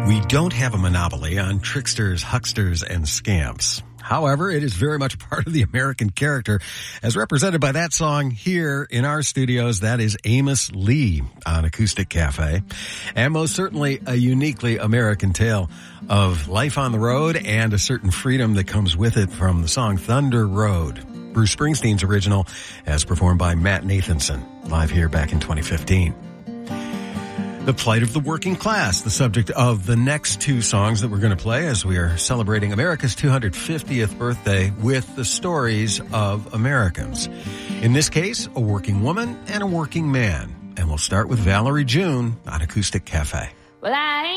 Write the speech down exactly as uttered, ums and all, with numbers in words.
We don't have a monopoly on tricksters, hucksters, and scamps. However, it is very much part of the American character, as represented by that song here in our studios. That is Amos Lee on Acoustic Cafe, and most certainly a uniquely American tale of life on the road and a certain freedom that comes with it from the song Thunder Road, Bruce Springsteen's original, as performed by Matt Nathanson, live here back in twenty fifteen. The plight of the working class, the subject of the next two songs that we're going to play as we are celebrating America's two hundred fiftieth birthday with the stories of Americans. In this case, a working woman and a working man. And we'll start with Valerie June on Acoustic Cafe. Well, I